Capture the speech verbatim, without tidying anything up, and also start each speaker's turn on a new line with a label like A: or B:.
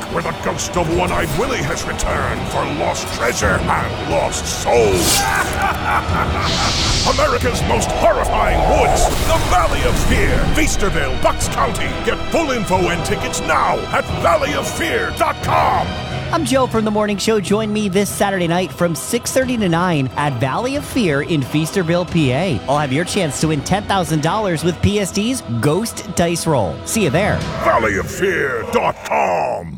A: where the ghost of One-Eyed Willie has returned for lost treasure and lost souls. America's most horrifying woods, the Valley of Fear, Feasterville, Bucks County. Get full info and tickets now at valley of fear dot com.
B: I'm Joe from The Morning Show. Join me this Saturday night from six thirty to nine at Valley of Fear in Feasterville, P A. I'll have your chance to win ten thousand dollars with P S D's Ghost Dice Roll. See you there.
A: valley of fear dot com.